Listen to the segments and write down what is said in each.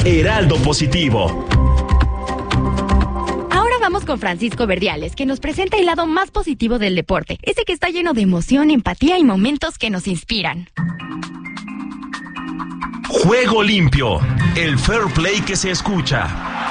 Heraldo Positivo. Ahora vamos con Francisco Verdiales, que nos presenta el lado más positivo del deporte, ese que está lleno de emoción, empatía y momentos que nos inspiran. Juego limpio, el fair play que se escucha.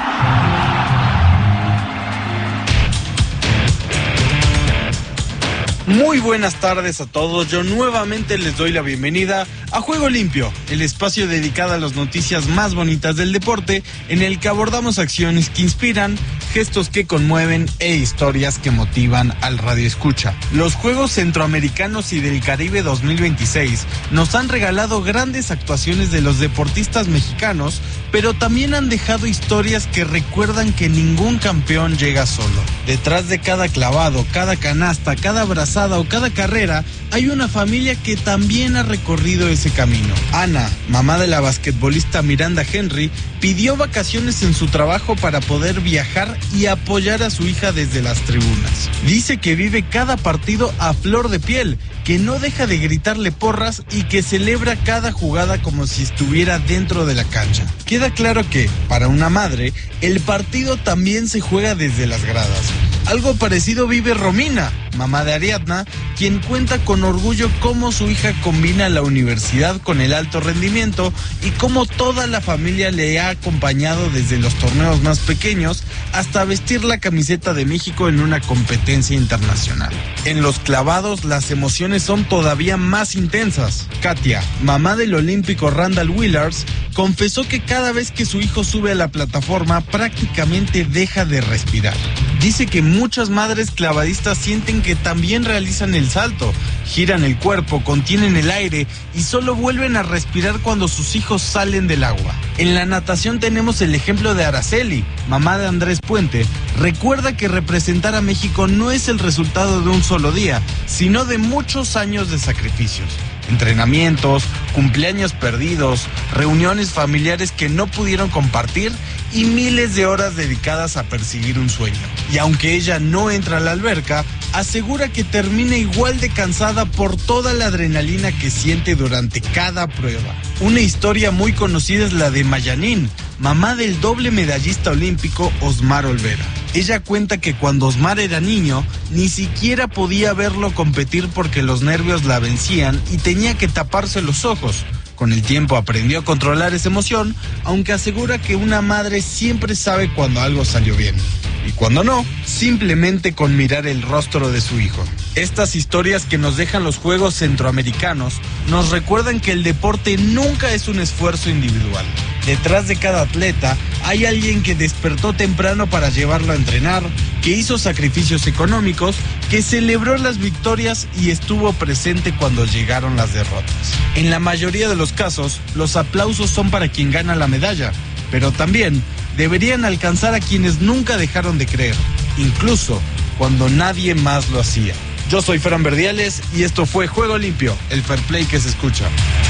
Muy buenas tardes a todos, yo nuevamente les doy la bienvenida a Juego Limpio, el espacio dedicado a las noticias más bonitas del deporte, en el que abordamos acciones que inspiran, gestos que conmueven e historias que motivan al radioescucha. Los Juegos Centroamericanos y del Caribe 2026 nos han regalado grandes actuaciones de los deportistas mexicanos, pero también han dejado historias que recuerdan que ningún campeón llega solo. Detrás de cada clavado, cada canasta, cada brazada o cada carrera, hay una familia que también ha recorrido ese camino. Ana, mamá de la basquetbolista Miranda Henry, pidió vacaciones en su trabajo para poder viajar y apoyar a su hija desde las tribunas. Dice que vive cada partido a flor de piel, que no deja de gritarle porras y que celebra cada jugada como si estuviera dentro de la cancha. Queda claro que, para una madre, el partido también se juega desde las gradas. Algo parecido vive Romina, mamá de Ariadna, quien cuenta con orgullo cómo su hija combina la universidad con el alto rendimiento y cómo toda la familia le ha acompañado desde los torneos más pequeños hasta vestir la camiseta de México en una competencia internacional. En los clavados las emociones son todavía más intensas. Katia, mamá del olímpico Randall Willars, confesó que cada vez que su hijo sube a la plataforma prácticamente deja de respirar. Dice que muchas madres clavadistas sienten que también realizan el salto, giran el cuerpo, contienen el aire y solo vuelven a respirar cuando sus hijos salen del agua. En la natación tenemos el ejemplo de Araceli, mamá de Andrés Puente. Recuerda que representar a México no es el resultado de un solo día, sino de muchos años de sacrificios. Entrenamientos, cumpleaños perdidos, reuniones familiares que no pudieron compartir y miles de horas dedicadas a perseguir un sueño. Y aunque ella no entra a la alberca, asegura que termina igual de cansada por toda la adrenalina que siente durante cada prueba. Una historia muy conocida es la de Mayanín, mamá del doble medallista olímpico Osmar Olvera. Ella cuenta que cuando Osmar era niño, ni siquiera podía verlo competir porque los nervios la vencían y tenía que taparse los ojos. Con el tiempo aprendió a controlar esa emoción, aunque asegura que una madre siempre sabe cuando algo salió bien. Y cuando no, simplemente con mirar el rostro de su hijo. Estas historias que nos dejan los Juegos Centroamericanos nos recuerdan que el deporte nunca es un esfuerzo individual. Detrás de cada atleta hay alguien que despertó temprano para llevarlo a entrenar, que hizo sacrificios económicos, que celebró las victorias y estuvo presente cuando llegaron las derrotas. En la mayoría de los casos, los aplausos son para quien gana la medalla, pero también deberían alcanzar a quienes nunca dejaron de creer, incluso cuando nadie más lo hacía. Yo soy Fran Verdiales y esto fue Juego Limpio, el fair play que se escucha.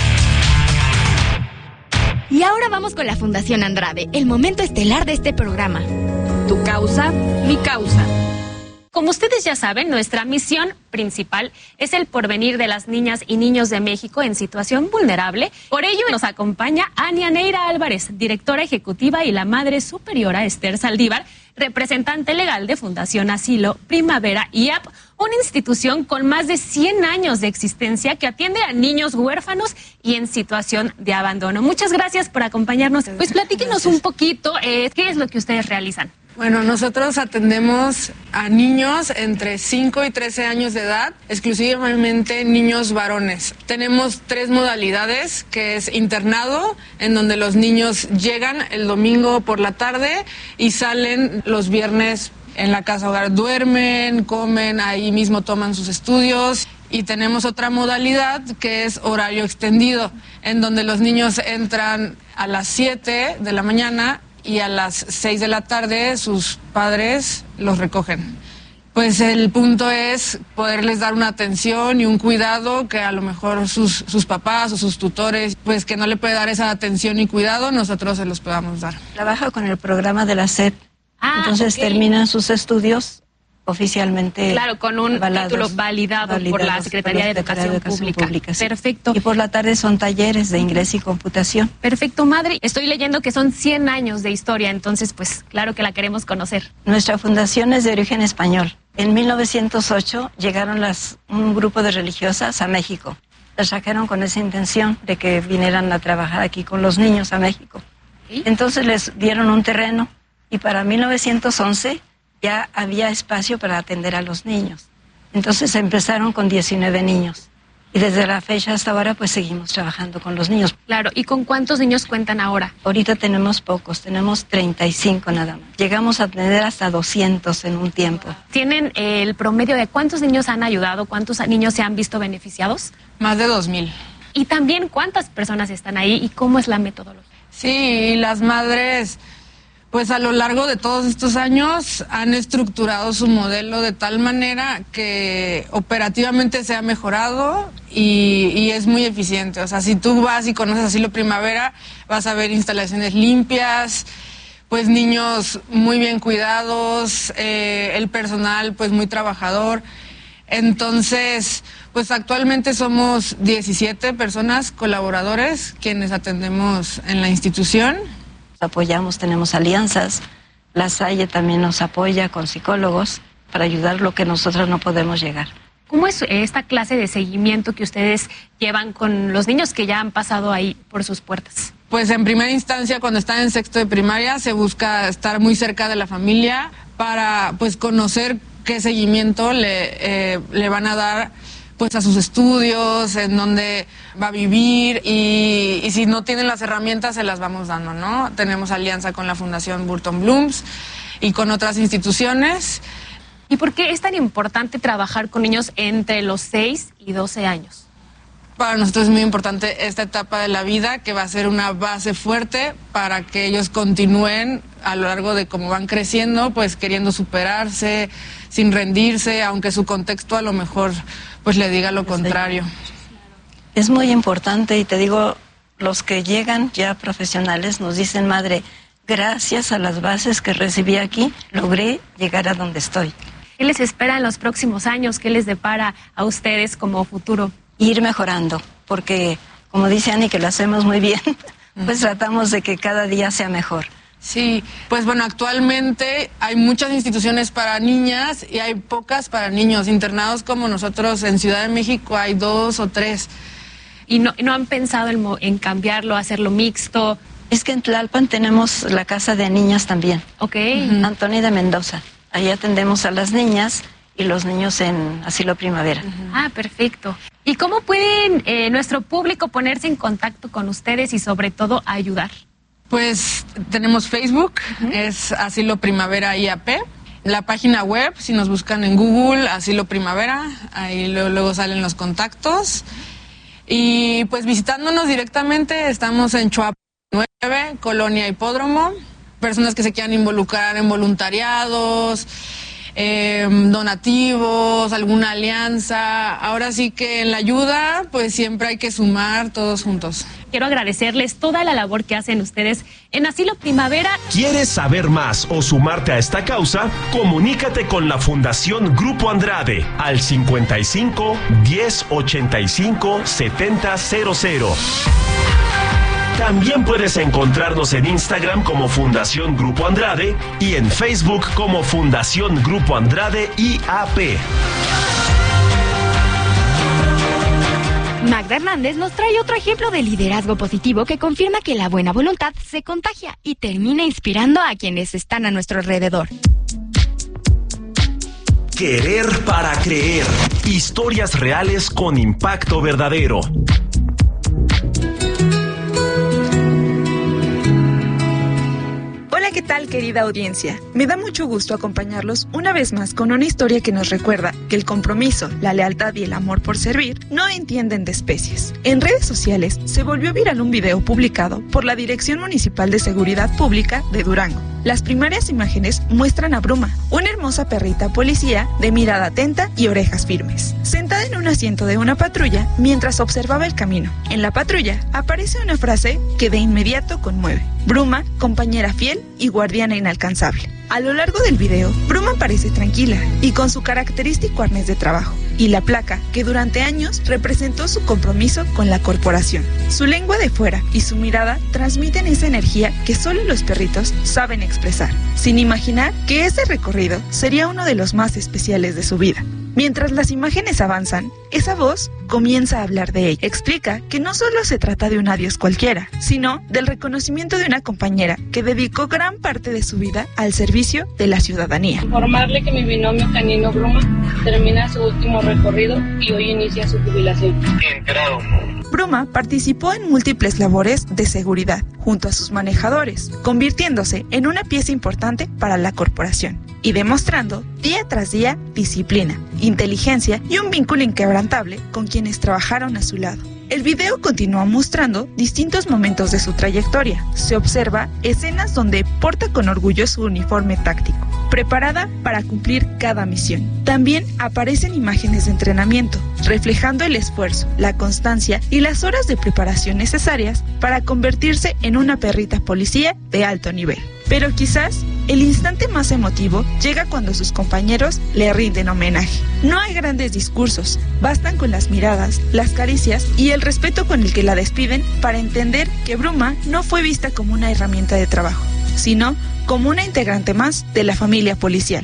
Y ahora vamos con la Fundación Andrade, el momento estelar de este programa. Tu causa, mi causa. Como ustedes ya saben, nuestra misión principal es el porvenir de las niñas y niños de México en situación vulnerable. Por ello nos acompaña Ania Neira Álvarez, directora ejecutiva, y la Madre Superiora Esther Saldívar, representante legal de Fundación Asilo Primavera IAP, una institución con más de 100 años de existencia que atiende a niños huérfanos y en situación de abandono. Muchas gracias por acompañarnos. Pues platíquenos un poquito, ¿qué es lo que ustedes realizan? Bueno, nosotros atendemos a niños entre 5 y 13 años de edad, exclusivamente niños varones. Tenemos 3 modalidades, que es internado, en donde los niños llegan el domingo por la tarde y salen los viernes en la casa hogar, duermen, comen, ahí mismo toman sus estudios. Y tenemos otra modalidad que es horario extendido, en donde los niños entran a las 7 de la mañana y a las 6 de la tarde sus padres los recogen. Pues el punto es poderles dar una atención y un cuidado que a lo mejor sus papás o sus tutores, pues que no le puede dar esa atención y cuidado, nosotros se los podamos dar. Trabaja con el programa de la SEP, entonces terminan sus estudios oficialmente. Claro, con un título validado por la Secretaría de Educación Pública. Sí. Perfecto. Y por la tarde son talleres de inglés y computación. Perfecto, madre. Estoy leyendo que son 100 años de historia, entonces pues claro que la queremos conocer. Nuestra fundación es de origen español. En 1908 llegaron un grupo de religiosas a México. Las sacaron con esa intención de que vinieran a trabajar aquí con los niños a México. ¿Sí? Entonces les dieron un terreno y para 1911 ya había espacio para atender a los niños. Entonces empezaron con 19 niños. Y desde la fecha hasta ahora pues seguimos trabajando con los niños. Claro, ¿y con cuántos niños cuentan ahora? Ahorita tenemos pocos, tenemos 35 nada más. Llegamos a tener hasta 200 en un tiempo. ¿Tienen el promedio de cuántos niños han ayudado, cuántos niños se han visto beneficiados? Más de 2,000. Y también cuántas personas están ahí y cómo es la metodología. Sí, las madres, pues a lo largo de todos estos años han estructurado su modelo de tal manera que operativamente se ha mejorado y es muy eficiente. O sea, si tú vas y conoces Asilo Primavera, vas a ver instalaciones limpias, pues niños muy bien cuidados, el personal pues muy trabajador. Entonces, pues actualmente somos 17 personas colaboradores quienes atendemos en la institución. Apoyamos, tenemos alianzas, la Salle también nos apoya con psicólogos para ayudar lo que nosotros no podemos llegar. ¿Cómo es esta clase de seguimiento que ustedes llevan con los niños que ya han pasado ahí por sus puertas? Pues en primera instancia, cuando están en sexto de primaria, se busca estar muy cerca de la familia para pues conocer qué seguimiento le van a dar pues a sus estudios, en dónde va a vivir y si no tienen las herramientas se las vamos dando, ¿no? Tenemos alianza con la Fundación Burton Blooms y con otras instituciones. ¿Y por qué es tan importante trabajar con niños entre los 6 y 12 años? Para nosotros es muy importante esta etapa de la vida que va a ser una base fuerte para que ellos continúen a lo largo de cómo van creciendo, pues queriendo superarse, sin rendirse, aunque su contexto a lo mejor pues le diga lo contrario. Es muy importante y te digo, los que llegan ya profesionales nos dicen, madre, gracias a las bases que recibí aquí, logré llegar a donde estoy. ¿Qué les espera en los próximos años? ¿Qué les depara a ustedes como futuro? Ir mejorando, porque como dice Ani que lo hacemos muy bien, pues tratamos de que cada día sea mejor. Sí, pues bueno, actualmente hay muchas instituciones para niñas y hay pocas para niños. Internados como nosotros en Ciudad de México hay 2 o 3. ¿Y no han pensado en cambiarlo, hacerlo mixto? Es que en Tlalpan tenemos la casa de niñas también. Ok. Antonio de Mendoza. Ahí atendemos a las niñas y los niños en Asilo Primavera. Ah, perfecto. ¿Y cómo pueden nuestro público ponerse en contacto con ustedes y sobre todo ayudar? Pues tenemos Facebook, es Asilo Primavera IAP. La página web, si nos buscan en Google, Asilo Primavera, ahí luego salen los contactos. Y pues visitándonos directamente, estamos en Choapa 9, Colonia Hipódromo. Personas que se quieran involucrar en voluntariados, donativos, alguna alianza. Ahora sí que en la ayuda, pues siempre hay que sumar todos juntos. Quiero agradecerles toda la labor que hacen ustedes en Asilo Primavera. ¿Quieres saber más o sumarte a esta causa? Comunícate con la Fundación Grupo Andrade al 55 10 85 70 00. También puedes encontrarnos en Instagram como Fundación Grupo Andrade y en Facebook como Fundación Grupo Andrade IAP. Magda Hernández nos trae otro ejemplo de liderazgo positivo que confirma que la buena voluntad se contagia y termina inspirando a quienes están a nuestro alrededor. Querer para creer. Historias reales con impacto verdadero. Hola, ¿qué tal, querida audiencia? Me da mucho gusto acompañarlos una vez más con una historia que nos recuerda que el compromiso, la lealtad y el amor por servir no entienden de especies. En redes sociales se volvió viral un video publicado por la Dirección Municipal de Seguridad Pública de Durango, Las primeras imágenes muestran a Bruma, una hermosa perrita policía de mirada atenta y orejas firmes, sentada en un asiento de una patrulla mientras observaba el camino. En la patrulla aparece una frase que de inmediato conmueve: Bruma, compañera fiel y guardiana inalcanzable. A lo largo del video, Bruma parece tranquila y con su característico arnés de trabajo y la placa que durante años representó su compromiso con la corporación. Su lengua de fuera y su mirada transmiten esa energía que solo los perritos saben expresar, sin imaginar que ese recorrido sería uno de los más especiales de su vida. Mientras las imágenes avanzan, esa voz comienza a hablar de ella. Explica que no solo se trata de un adiós cualquiera, sino del reconocimiento de una compañera que dedicó gran parte de su vida al servicio de la ciudadanía. Informarle que mi binomio canino Bruma termina su último recorrido y hoy inicia su jubilación. Enterado. Bruma participó en múltiples labores de seguridad junto a sus manejadores, convirtiéndose en una pieza importante para la corporación y demostrando día tras día disciplina, inteligencia y un vínculo inquebrantable con quienes trabajaron a su lado. El video continúa mostrando distintos momentos de su trayectoria. Se observa escenas donde porta con orgullo su uniforme táctico, preparada para cumplir cada misión. También aparecen imágenes de entrenamiento, reflejando el esfuerzo, la constancia y las horas de preparación necesarias para convertirse en una perrita policía de alto nivel. Pero quizás el instante más emotivo llega cuando sus compañeros le rinden homenaje. No hay grandes discursos, bastan con las miradas, las caricias y el respeto con el que la despiden para entender que Bruma no fue vista como una herramienta de trabajo, sino como una integrante más de la familia policial.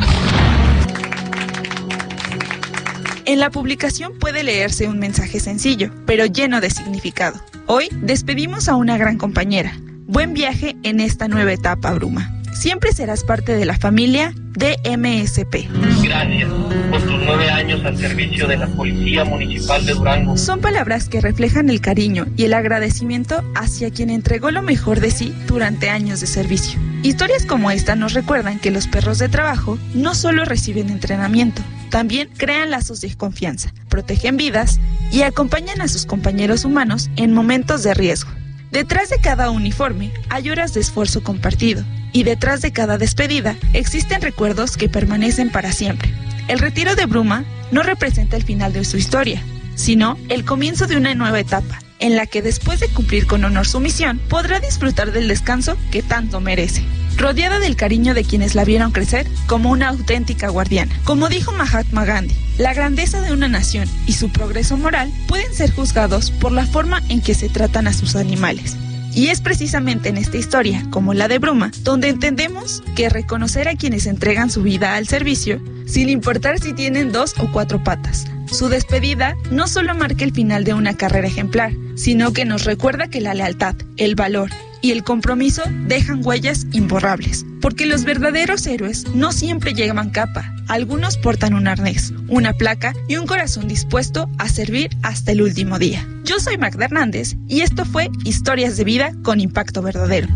En la publicación puede leerse un mensaje sencillo, pero lleno de significado. Hoy despedimos a una gran compañera. Buen viaje en esta nueva etapa, Bruma. Siempre serás parte de la familia de MSP. Gracias por tus 9 años al servicio de la Policía Municipal de Durango. Son palabras que reflejan el cariño y el agradecimiento hacia quien entregó lo mejor de sí durante años de servicio. Historias como esta nos recuerdan que los perros de trabajo no solo reciben entrenamiento, también crean lazos de confianza, protegen vidas y acompañan a sus compañeros humanos en momentos de riesgo. Detrás de cada uniforme hay horas de esfuerzo compartido y detrás de cada despedida existen recuerdos que permanecen para siempre. El retiro de Bruma no representa el final de su historia, sino el comienzo de una nueva etapa, en la que después de cumplir con honor su misión, podrá disfrutar del descanso que tanto merece, rodeada del cariño de quienes la vieron crecer como una auténtica guardiana. Como dijo Mahatma Gandhi, la grandeza de una nación y su progreso moral pueden ser juzgados por la forma en que se tratan a sus animales. Y es precisamente en esta historia, como la de Bruma, donde entendemos que reconocer a quienes entregan su vida al servicio, sin importar si tienen 2 o 4 patas. Su despedida no solo marca el final de una carrera ejemplar, sino que nos recuerda que la lealtad, el valor y el compromiso dejan huellas imborrables. Porque los verdaderos héroes no siempre llevan capa. Algunos portan un arnés, una placa y un corazón dispuesto a servir hasta el último día. Yo soy Magda Hernández y esto fue Historias de Vida con Impacto Verdadero.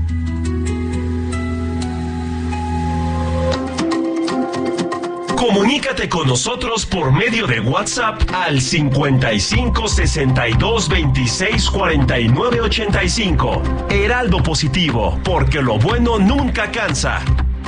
Comunícate con nosotros por medio de WhatsApp al 55 62 26 49 85. Heraldo Positivo, porque lo bueno nunca cansa.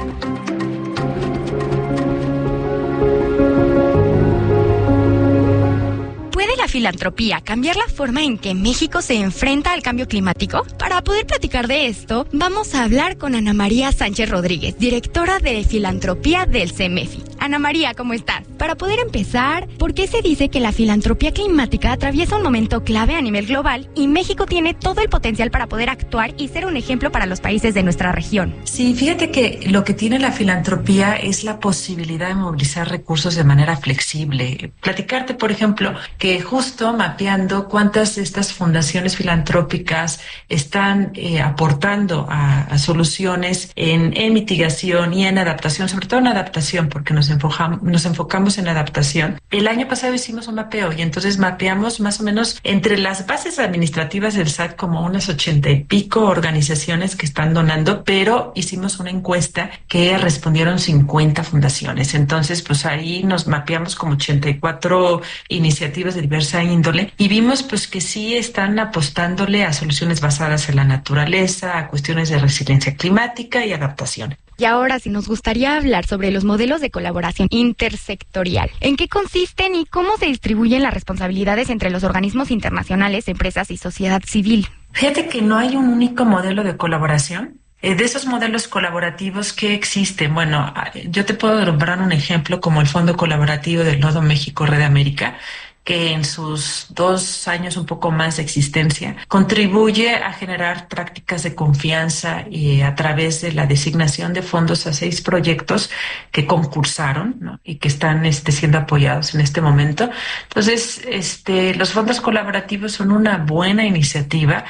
¿Puede la filantropía cambiar la forma en que México se enfrenta al cambio climático? Para poder platicar de esto, vamos a hablar con Ana María Sánchez Rodríguez, directora de Filantropía del CEMEFI. Ana María, ¿cómo estás? Para poder empezar, ¿por qué se dice que la filantropía climática atraviesa un momento clave a nivel global y México tiene todo el potencial para poder actuar y ser un ejemplo para los países de nuestra región? Sí, fíjate que lo que tiene la filantropía es la posibilidad de movilizar recursos de manera flexible. Platicarte, por ejemplo, que justo mapeando cuántas de estas fundaciones filantrópicas están aportando a soluciones en mitigación y en adaptación, sobre todo en adaptación, porque nos nos enfocamos en la adaptación. El año pasado hicimos un mapeo y entonces mapeamos más o menos entre las bases administrativas del SAT como unas 80 y pico organizaciones que están donando, pero hicimos una encuesta que respondieron 50 fundaciones. Entonces, pues ahí nos mapeamos como 84 iniciativas de diversa índole y vimos pues que sí están apostándole a soluciones basadas en la naturaleza, a cuestiones de resiliencia climática y adaptación. Y ahora sí nos gustaría hablar sobre los modelos de colaboración intersectorial. ¿En qué consisten y cómo se distribuyen las responsabilidades entre los organismos internacionales, empresas y sociedad civil? Fíjate que no hay un único modelo de colaboración. De esos modelos colaborativos que existen, bueno, yo te puedo nombrar un ejemplo como el Fondo Colaborativo del Nodo México-Red América, que en sus 2 años un poco más de existencia contribuye a generar prácticas de confianza y a través de la designación de fondos a 6 proyectos que concursaron, ¿no? Y que están siendo apoyados en este momento. Entonces, los fondos colaborativos son una buena iniciativa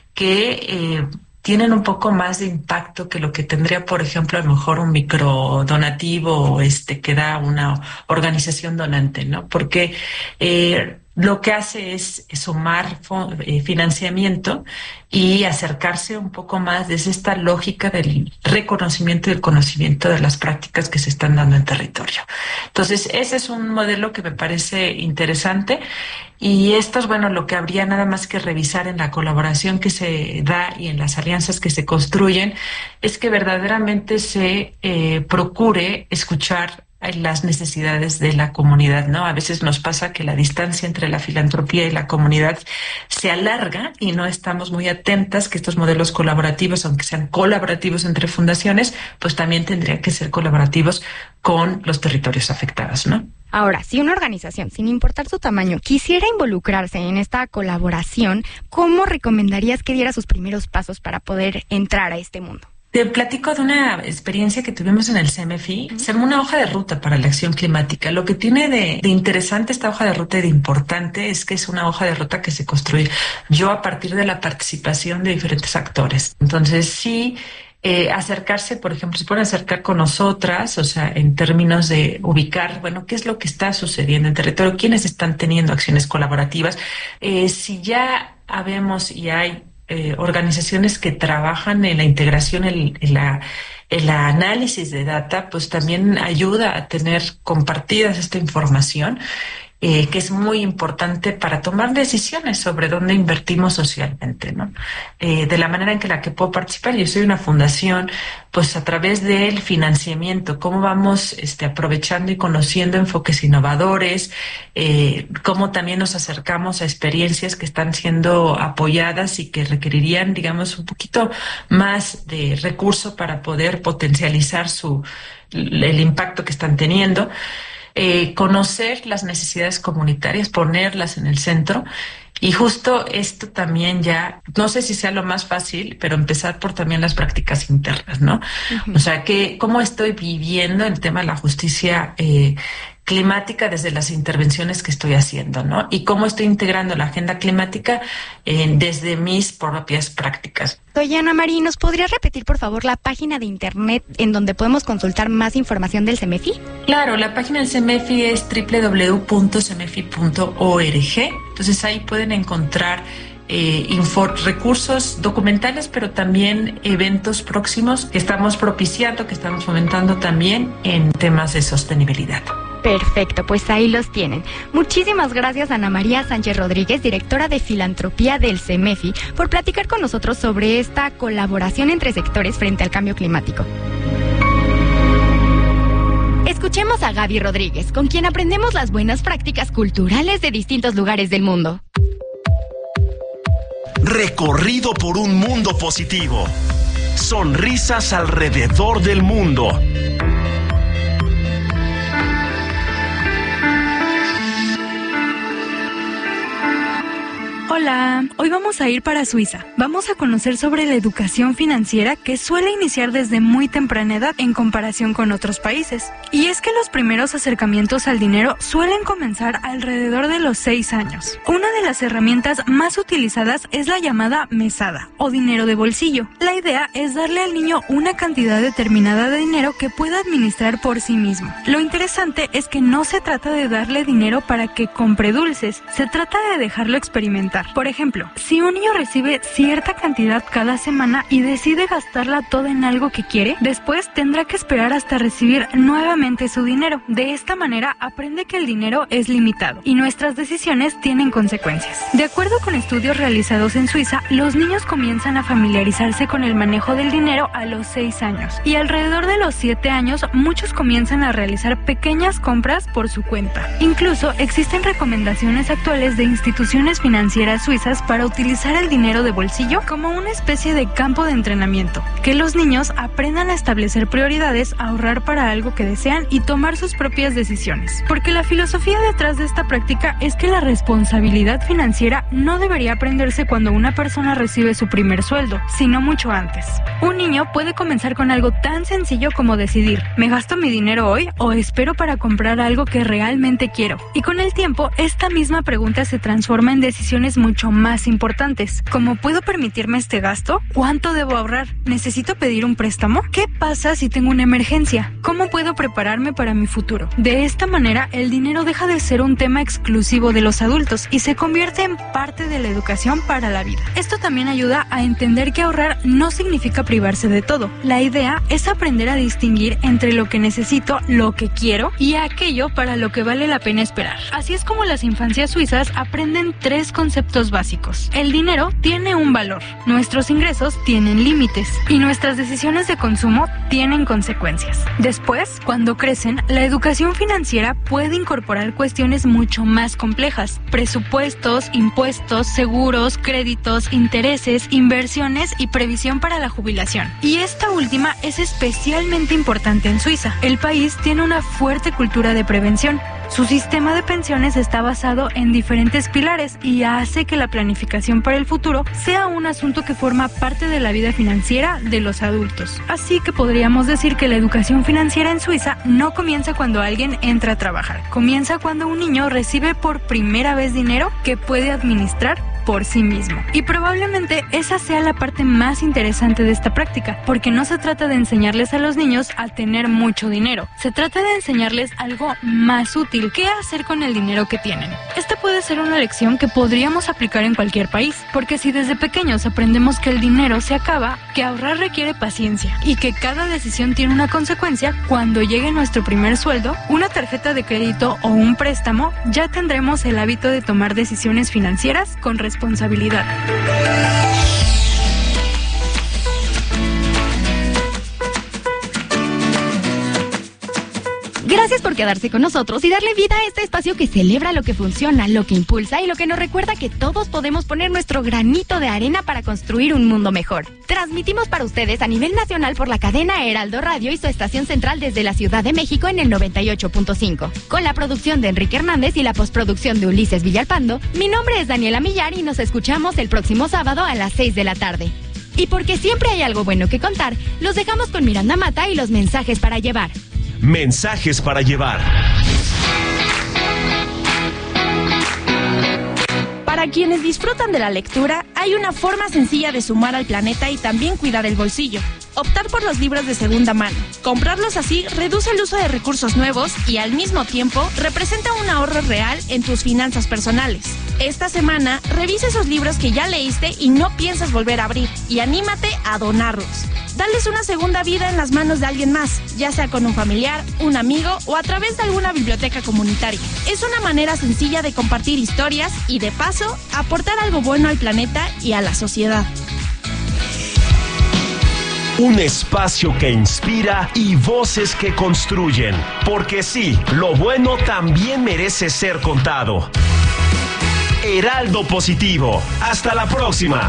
que tienen un poco más de impacto que lo que tendría, por ejemplo, a lo mejor un microdonativo que da una organización donante, ¿no? Porque lo que hace es sumar financiamiento y acercarse un poco más desde esta lógica del reconocimiento y el conocimiento de las prácticas que se están dando en territorio. Entonces, ese es un modelo que me parece interesante y esto es, bueno, lo que habría nada más que revisar en la colaboración que se da y en las alianzas que se construyen, es que verdaderamente se procure escuchar las necesidades de la comunidad, ¿no? A veces nos pasa que la distancia entre la filantropía y la comunidad se alarga y no estamos muy atentas que estos modelos colaborativos, aunque sean colaborativos entre fundaciones, pues también tendrían que ser colaborativos con los territorios afectados, ¿no? Ahora, si una organización, sin importar su tamaño, quisiera involucrarse en esta colaboración, ¿cómo recomendarías que diera sus primeros pasos para poder entrar a este mundo? Te platico de una experiencia que tuvimos en el CMFI. Se armó una hoja de ruta para la acción climática. Lo que tiene de interesante esta hoja de ruta y de importante es que es una hoja de ruta que se construyó a partir de la participación de diferentes actores. Entonces, sí, acercarse, por ejemplo, se pueden acercar con nosotras, o sea, en términos de ubicar, bueno, qué es lo que está sucediendo en territorio, quiénes están teniendo acciones colaborativas. Si ya habemos y hay organizaciones que trabajan en la integración, en el análisis de data, pues también ayuda a tener compartidas esta información, que es muy importante para tomar decisiones sobre dónde invertimos socialmente, ¿no? De la manera en la que puedo participar, yo soy una fundación, pues a través del financiamiento, cómo vamos aprovechando y conociendo enfoques innovadores, cómo también nos acercamos a experiencias que están siendo apoyadas y que requerirían, digamos, un poquito más de recurso para poder potencializar el impacto que están teniendo. Conocer las necesidades comunitarias, ponerlas en el centro. Y justo esto también ya, no sé si sea lo más fácil, pero empezar por también las prácticas internas, ¿no? Uh-huh. O sea, cómo estoy viviendo el tema de la justicia climática desde las intervenciones que estoy haciendo, ¿no? Y cómo estoy integrando la agenda climática desde mis propias prácticas. Oye, Ana María, ¿nos podrías repetir, por favor, la página de internet en donde podemos consultar más información del CEMEFI? Claro, la página del CEMEFI es www.cemefi.org. Entonces ahí pueden encontrar recursos documentales, pero también eventos próximos que estamos propiciando, que estamos fomentando también en temas de sostenibilidad. Perfecto, pues ahí los tienen. Muchísimas gracias, Ana María Sánchez Rodríguez, directora de Filantropía del CEMEFI, por platicar con nosotros sobre esta colaboración entre sectores frente al cambio climático. Escuchemos a Gaby Rodríguez, con quien aprendemos las buenas prácticas culturales de distintos lugares del mundo. Recorrido por un mundo positivo. Sonrisas alrededor del mundo. Hola. Hola, hoy vamos a ir para Suiza. Vamos a conocer sobre la educación financiera que suele iniciar desde muy temprana edad en comparación con otros países. Y es que los primeros acercamientos al dinero suelen comenzar alrededor de los 6 años. Una de las herramientas más utilizadas es la llamada mesada o dinero de bolsillo. La idea es darle al niño una cantidad determinada de dinero que pueda administrar por sí mismo. Lo interesante es que no se trata de darle dinero para que compre dulces, se trata de dejarlo experimentar. Por ejemplo, si un niño recibe cierta cantidad cada semana y decide gastarla toda en algo que quiere, después tendrá que esperar hasta recibir nuevamente su dinero. De esta manera aprende que el dinero es limitado y nuestras decisiones tienen consecuencias. De acuerdo con estudios realizados en Suiza, los niños comienzan a familiarizarse con el manejo del dinero a los 6 años y alrededor de los 7 años muchos comienzan a realizar pequeñas compras por su cuenta. Incluso existen recomendaciones actuales de instituciones financieras suizas para utilizar el dinero de bolsillo como una especie de campo de entrenamiento, que los niños aprendan a establecer prioridades, ahorrar para algo que desean y tomar sus propias decisiones. Porque la filosofía detrás de esta práctica es que la responsabilidad financiera no debería aprenderse cuando una persona recibe su primer sueldo, sino mucho antes. Un niño puede comenzar con algo tan sencillo como decidir, ¿me gasto mi dinero hoy o espero para comprar algo que realmente quiero? Y con el tiempo, esta misma pregunta se transforma en decisiones mucho más importantes, como ¿puedo permitirme este gasto? ¿Cuánto debo ahorrar? ¿Necesito pedir un préstamo? ¿Qué pasa si tengo una emergencia? ¿Cómo puedo prepararme para mi futuro? De esta manera, el dinero deja de ser un tema exclusivo de los adultos y se convierte en parte de la educación para la vida. Esto también ayuda a entender que ahorrar no significa privarse de todo. La idea es aprender a distinguir entre lo que necesito, lo que quiero y aquello para lo que vale la pena esperar. Así es como las infancias suizas aprenden 3 conceptos básicos. El dinero tiene un valor, nuestros ingresos tienen límites y nuestras decisiones de consumo tienen consecuencias. Después, cuando crecen, la educación financiera puede incorporar cuestiones mucho más complejas: presupuestos, impuestos, seguros, créditos, intereses, inversiones y previsión para la jubilación. Y esta última es especialmente importante en Suiza. El país tiene una fuerte cultura de prevención. Su sistema de pensiones está basado en diferentes pilares y hace que la planificación para el futuro sea un asunto que forma parte de la vida financiera de los adultos. Así que podríamos decir que la educación financiera en Suiza no comienza cuando alguien entra a trabajar. Comienza cuando un niño recibe por primera vez dinero que puede administrar por sí mismo. Y probablemente esa sea la parte más interesante de esta práctica, porque no se trata de enseñarles a los niños a tener mucho dinero, se trata de enseñarles algo más útil: qué hacer con el dinero que tienen. Esta puede ser una lección que podríamos aplicar en cualquier país, porque si desde pequeños aprendemos que el dinero se acaba, que ahorrar requiere paciencia y que cada decisión tiene una consecuencia, cuando llegue nuestro primer sueldo, una tarjeta de crédito o un préstamo, ya tendremos el hábito de tomar decisiones financieras con responsabilidad. Gracias por quedarse con nosotros y darle vida a este espacio que celebra lo que funciona, lo que impulsa y lo que nos recuerda que todos podemos poner nuestro granito de arena para construir un mundo mejor. Transmitimos para ustedes a nivel nacional por la cadena Heraldo Radio y su estación central desde la Ciudad de México en el 98.5. Con la producción de Enrique Hernández y la postproducción de Ulises Villalpando, mi nombre es Daniela Millar y nos escuchamos el próximo sábado a las 6 de la tarde. Y porque siempre hay algo bueno que contar, los dejamos con Miranda Mata y los mensajes para llevar. Mensajes para llevar. Para quienes disfrutan de la lectura, hay una forma sencilla de sumar al planeta y también cuidar el bolsillo: optar por los libros de segunda mano. Comprarlos así reduce el uso de recursos nuevos y al mismo tiempo representa un ahorro real en tus finanzas personales. Esta semana, revisa esos libros que ya leíste y no piensas volver a abrir, y anímate a donarlos. Dales una segunda vida en las manos de alguien más, ya sea con un familiar, un amigo o a través de alguna biblioteca comunitaria. Es una manera sencilla de compartir historias y, de paso, aportar algo bueno al planeta y a la sociedad. Un espacio que inspira y voces que construyen. Porque sí, lo bueno también merece ser contado. Heraldo Positivo. Hasta la próxima.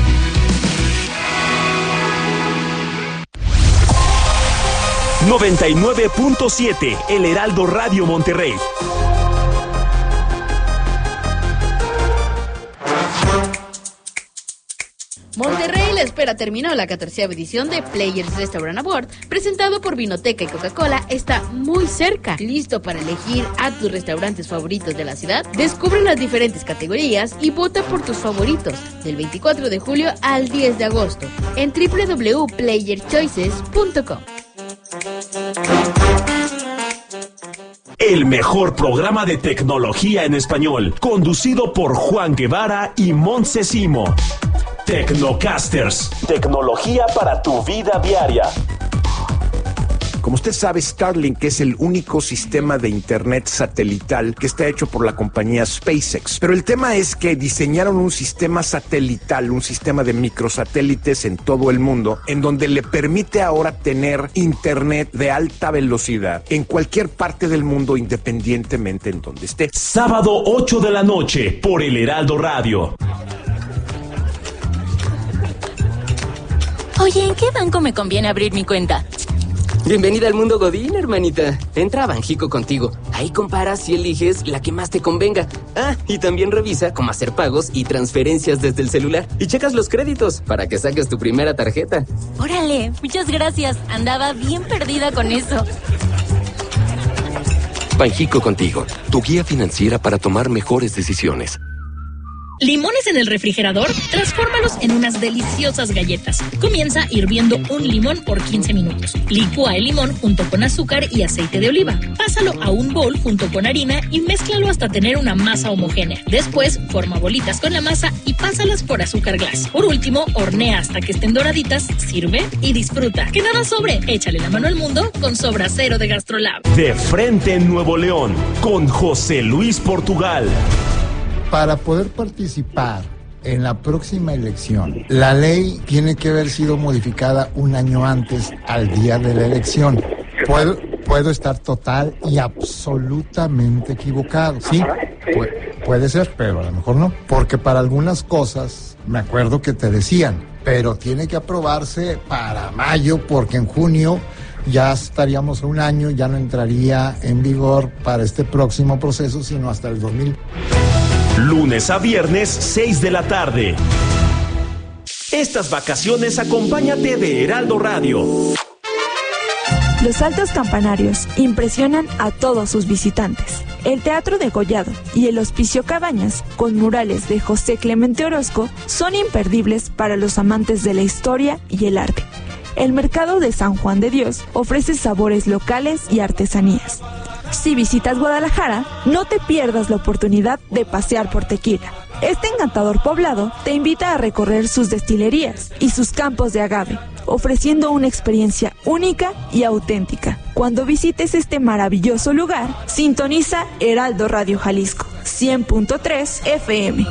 ...99.7... El Heraldo Radio Monterrey. Monterrey, la espera terminó. La 14ª edición de Players Restaurant Award, presentado por Vinoteca y Coca-Cola, está muy cerca. ¿Listo para elegir a tus restaurantes favoritos de la ciudad? Descubre las diferentes categorías y vota por tus favoritos del 24 de julio al 10 de agosto en www.playerchoices.com. El mejor programa de tecnología en español, conducido por Juan Guevara y Montse Simo. Tecnocasters, tecnología para tu vida diaria. Como usted sabe, Starlink es el único sistema de internet satelital que está hecho por la compañía SpaceX. Pero el tema es que diseñaron un sistema satelital, un sistema de microsatélites en todo el mundo, en donde le permite ahora tener internet de alta velocidad en cualquier parte del mundo, independientemente en donde esté. Sábado 8 de la noche por El Heraldo Radio. Oye, ¿en qué banco me conviene abrir mi cuenta? Bienvenida al mundo Godín, hermanita. Entra a Banjico Contigo. Ahí comparas y eliges la que más te convenga. Ah, y también revisa cómo hacer pagos y transferencias desde el celular. Y checas los créditos para que saques tu primera tarjeta. Órale, muchas gracias. Andaba bien perdida con eso. Banjico Contigo, tu guía financiera para tomar mejores decisiones. ¿Limones en el refrigerador? Transfórmalos en unas deliciosas galletas. Comienza hirviendo un limón por 15 minutos. Licúa el limón junto con azúcar y aceite de oliva. Pásalo a un bol junto con harina y mézclalo hasta tener una masa homogénea. Después, forma bolitas con la masa y pásalas por azúcar glass. Por último, hornea hasta que estén doraditas, sirve y disfruta. Que nada sobre, échale la mano al mundo con Sobra Cero de Gastrolab. De frente en Nuevo León, con José Luis Portugal. Para poder participar en la próxima elección, la ley tiene que haber sido modificada un año antes al día de la elección. Puedo estar total y absolutamente equivocado, ¿sí? Puede ser, pero a lo mejor no. Porque para algunas cosas, me acuerdo que te decían, pero tiene que aprobarse para mayo, porque en junio ya estaríamos a un año, ya no entraría en vigor para este próximo proceso, sino hasta el 2000. Lunes a viernes, 6 de la tarde. Estas vacaciones acompáñate de Heraldo Radio. Los altos campanarios impresionan a todos sus visitantes. El Teatro Degollado y el Hospicio Cabañas, con murales de José Clemente Orozco, son imperdibles para los amantes de la historia y el arte. El Mercado de San Juan de Dios ofrece sabores locales y artesanías. Si visitas Guadalajara, no te pierdas la oportunidad de pasear por Tequila. Este encantador poblado te invita a recorrer sus destilerías y sus campos de agave, ofreciendo una experiencia única y auténtica. Cuando visites este maravilloso lugar, sintoniza Heraldo Radio Jalisco, 100.3 FM.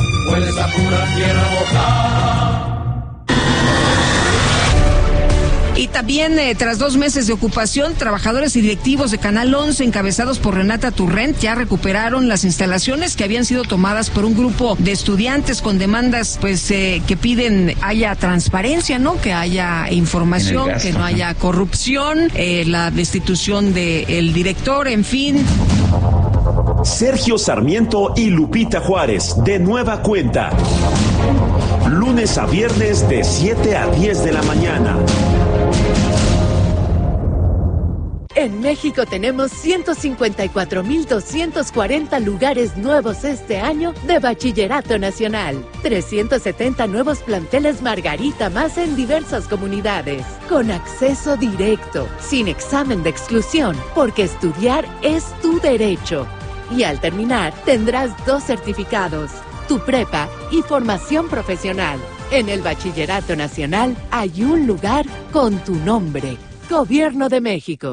Y también, tras 2 meses de ocupación, trabajadores y directivos de Canal 11, encabezados por Renata Turrent, ya recuperaron las instalaciones que habían sido tomadas por un grupo de estudiantes con demandas, pues, que piden haya transparencia, ¿no? Que haya información, que no haya corrupción, la destitución del director, en fin. Sergio Sarmiento y Lupita Juárez, de nueva cuenta. Lunes a viernes de 7 a 10 de la mañana. En México tenemos 154,240 lugares nuevos este año de Bachillerato Nacional. 370 nuevos planteles Margarita más en diversas comunidades. Con acceso directo, sin examen de exclusión, porque estudiar es tu derecho. Y al terminar, tendrás 2 certificados, tu prepa y formación profesional. En el Bachillerato Nacional hay un lugar con tu nombre. Gobierno de México.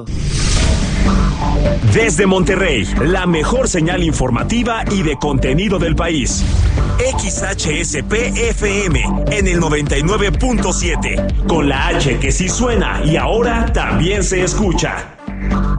Desde Monterrey, la mejor señal informativa y de contenido del país. XHSP-FM en el 99.7. Con la H que sí suena y ahora también se escucha.